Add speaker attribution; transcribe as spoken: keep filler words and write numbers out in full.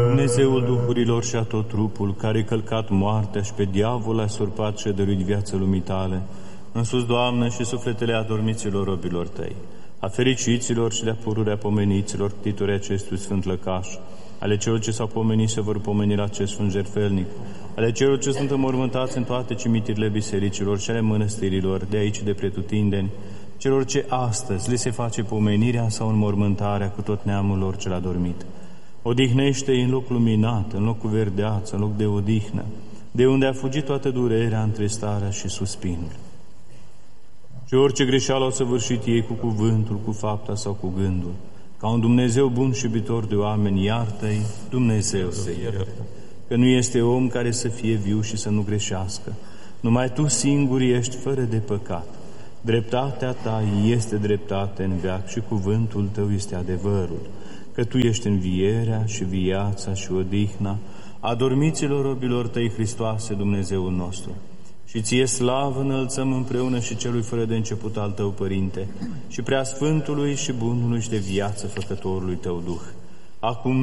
Speaker 1: Dumnezeul duhurilor și a tot trupul, care a călcat moartea și pe diavol a surpat și a dăruit viață lumii tale, însus, Doamne, și sufletele adormiților robilor tăi, a fericiților și de-a pururea pomeniților, ctitorii acestui sfânt lăcaș, ale celor ce s-au pomenit și vor pomeni la acest sfânt jertfelnic, ale celor ce sunt înmormântați în toate cimitirile bisericilor și ale mănăstirilor de aici de pretutindeni, celor ce astăzi le se face pomenirea sau înmormântarea cu tot neamul lor cel adormit. Odihnește-i în loc luminat, în loc cu verdeață, în loc de odihnă, de unde a fugit toată durerea, întristarea și suspinul. Și orice greșeală au săvârșit ei cu cuvântul, cu fapta sau cu gândul, ca un Dumnezeu bun și iubitor de oameni, iartă-i, Dumnezeu să ierte. Că nu este om care să fie viu și să nu greșească. Numai Tu singur ești fără de păcat. Dreptatea Ta este dreptate în veac și cuvântul Tău este adevărul. Că Tu ești învierea și viața și odihna adormiților robilor Tăi, Hristoase, Dumnezeul nostru. Și Ție slavă înălțăm împreună și Celui fără de început al Tău, Părinte, și Preasfântului și Bunului și de viață Făcătorului Tău Duh, acum